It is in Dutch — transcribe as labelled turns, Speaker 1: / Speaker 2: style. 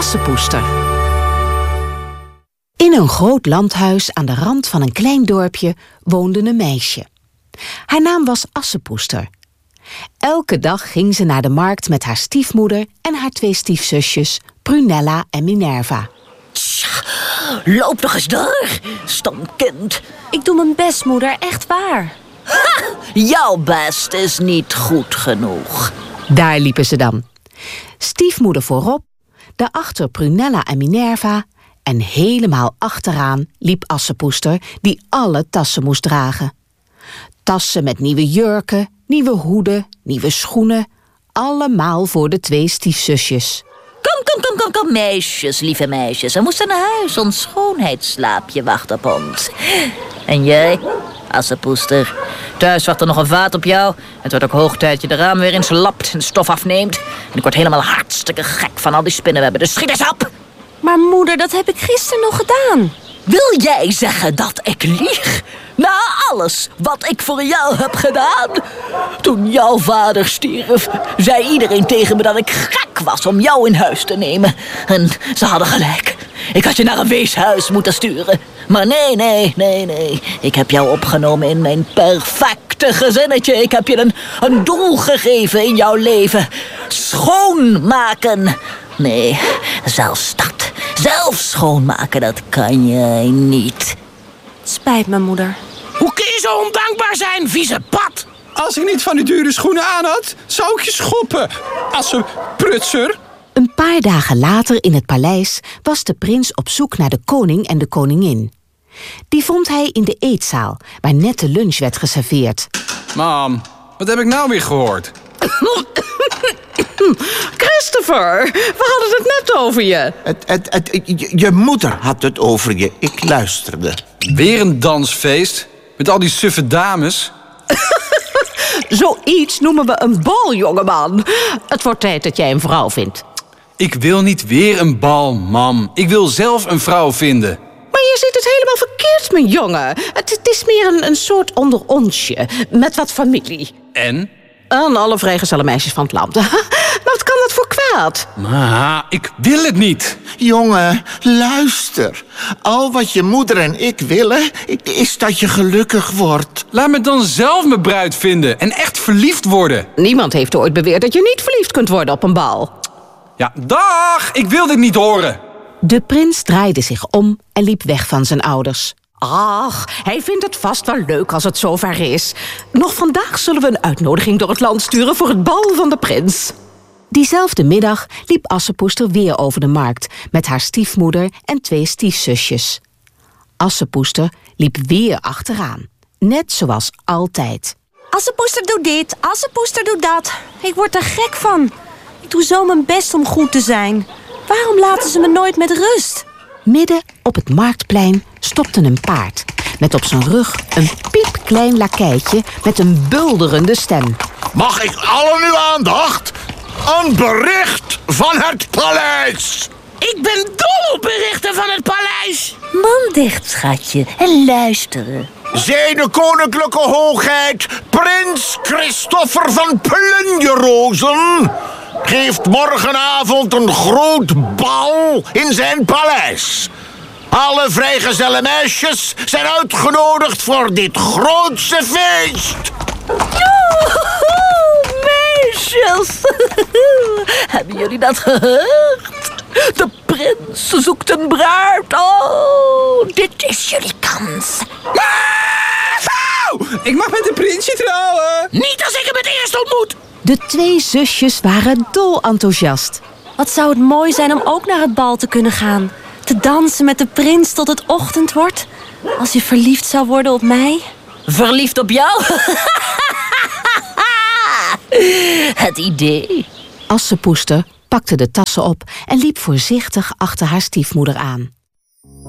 Speaker 1: Assepoester. In een groot landhuis aan de rand van een klein dorpje woonde een meisje. Haar naam was Assepoester. Elke dag ging ze naar de markt met haar stiefmoeder en haar 2 stiefzusjes, Prunella en Minerva.
Speaker 2: Tja, loop nog eens door, stom kind.
Speaker 3: Ik doe mijn best, moeder, echt waar.
Speaker 2: Ha, jouw best is niet goed genoeg.
Speaker 1: Daar liepen ze dan. Stiefmoeder voorop, daarachter Prunella en Minerva en helemaal achteraan liep Assepoester die alle tassen moest dragen. Tassen met nieuwe jurken, nieuwe hoeden, nieuwe schoenen, allemaal voor de 2 stiefzusjes.
Speaker 2: Kom, meisjes, lieve meisjes. We moesten naar huis, ons schoonheidsslaapje wacht op ons. En jij, Assepoester, thuis wacht er nog een vaat op jou. Het wordt ook hoog tijd je de raam weer eens lapt en de stof afneemt. En ik word helemaal hartstikke gek van al die spinnenwebben, dus schiet eens op!
Speaker 3: Maar moeder, dat heb ik gisteren nog gedaan.
Speaker 2: Wil jij zeggen dat ik lieg? Na alles wat ik voor jou heb gedaan? Toen jouw vader stierf, zei iedereen tegen me dat ik gek was om jou in huis te nemen. En ze hadden gelijk. Ik had je naar een weeshuis moeten sturen. Maar nee. Ik heb jou opgenomen in mijn perfecte gezinnetje. Ik heb je een doel gegeven in jouw leven. Schoonmaken. Nee, zelfs schoonmaken, dat kan jij niet.
Speaker 3: Spijt me, moeder.
Speaker 4: Hoe kun je zo ondankbaar zijn, vieze pad?
Speaker 5: Als ik niet van die dure schoenen aan had, zou ik je schoppen. Asseprutser.
Speaker 1: Een paar dagen later in het paleis was de prins op zoek naar de koning en de koningin. Die vond hij in de eetzaal, waar net de lunch werd geserveerd.
Speaker 5: Mam, wat heb ik nou weer gehoord?
Speaker 6: Christopher, we hadden het net over je.
Speaker 7: Je moeder had het over je. Ik luisterde.
Speaker 5: Weer een dansfeest? Met al die suffe dames?
Speaker 6: Zoiets noemen we een bal, jongeman. Het wordt tijd dat jij een vrouw vindt.
Speaker 5: Ik wil niet weer een bal, mam. Ik wil zelf een vrouw vinden.
Speaker 6: Maar je ziet het helemaal verkeerd, mijn jongen. Het is meer een soort onder onsje, met wat familie.
Speaker 5: En?
Speaker 6: Aan alle vrijgezelle meisjes van het land. Maar wat kan dat voor kwaad?
Speaker 5: Maar ik wil het niet.
Speaker 7: Jongen, luister. Al wat je moeder en ik willen, is dat je gelukkig wordt.
Speaker 5: Laat me dan zelf mijn bruid vinden en echt verliefd worden.
Speaker 6: Niemand heeft ooit beweerd dat je niet verliefd kunt worden op een bal.
Speaker 5: Ja, dag! Ik wil dit niet horen.
Speaker 1: De prins draaide zich om en liep weg van zijn ouders.
Speaker 6: Ach, hij vindt het vast wel leuk als het zover is. Nog vandaag zullen we een uitnodiging door het land sturen voor het bal van de prins.
Speaker 1: Diezelfde middag liep Assepoester weer over de markt met haar stiefmoeder en 2 stiefzusjes. Assepoester liep weer achteraan, net zoals altijd.
Speaker 3: Assepoester doet dit, Assepoester doet dat. Ik word er gek van. Ik doe zo mijn best om goed te zijn. Waarom laten ze me nooit met rust?
Speaker 1: Midden op het marktplein stopte een paard, met op zijn rug een piepklein lakeitje met een bulderende stem.
Speaker 7: Mag ik allen uw aandacht? Een bericht van het paleis!
Speaker 4: Ik ben dol op berichten van het paleis.
Speaker 2: Mond dicht, schatje, en luisteren.
Speaker 7: Zijne koninklijke hoogheid, prins Christopher van Plunjerozen, geeft morgenavond een groot bal in zijn paleis. Alle vrijgezelle meisjes zijn uitgenodigd voor dit grootste feest.
Speaker 2: Meisjes, hebben jullie dat gehoord? De prins zoekt een bruid. Oh, dit is jullie kans.
Speaker 5: Ik mag met de prinsje trouwen.
Speaker 4: Niet als ik hem het eerst ontmoet.
Speaker 1: De 2 zusjes waren dol enthousiast.
Speaker 3: Wat zou het mooi zijn om ook naar het bal te kunnen gaan. Te dansen met de prins tot het ochtend wordt. Als hij verliefd zou worden op mij.
Speaker 2: Verliefd op jou? Het idee.
Speaker 1: Assepoester pakte de tassen op en liep voorzichtig achter haar stiefmoeder aan.